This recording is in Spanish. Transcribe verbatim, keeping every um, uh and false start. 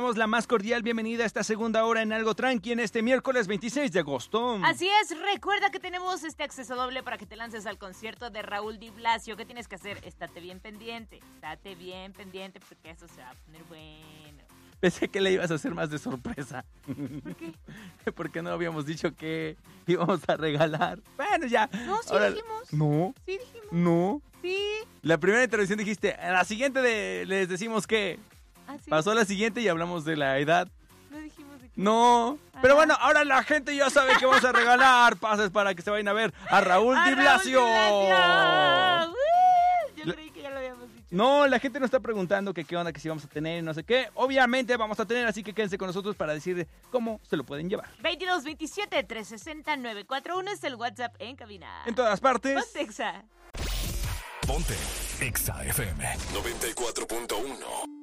damos la más cordial bienvenida a esta segunda hora en Algo Tranqui en este miércoles veintiséis de agosto. Así es, recuerda que tenemos este acceso doble para que te lances al concierto de Raúl Di Blasio. ¿Qué tienes que hacer? Estate bien pendiente, estate bien pendiente porque eso se va a poner bueno. Pensé que le ibas a hacer más de sorpresa. ¿Por qué? Porque no habíamos dicho que íbamos a regalar. Bueno, ya. No, sí Ahora, dijimos. No. Sí dijimos. No. Sí. La primera intervención dijiste, a la siguiente de, les decimos que ¿Ah, sí? pasó a la siguiente y hablamos de la edad. No dijimos de qué. No. Ah. Pero bueno, ahora la gente ya sabe que vamos a regalar pases para que se vayan a ver a Raúl ¡A Di Raúl Blasio. Di Blasio! ¡Uh! Yo La- creí que ya lo habíamos dicho. No, la gente nos está preguntando que qué onda, que si vamos a tener y no sé qué. Obviamente vamos a tener, así que quédense con nosotros para decir cómo se lo pueden llevar. veintidós veintisiete trescientos sesenta nueve cuarenta y uno es el WhatsApp en cabina. En todas partes. Ponte Exa. Ponte Exa F M noventa y cuatro punto uno.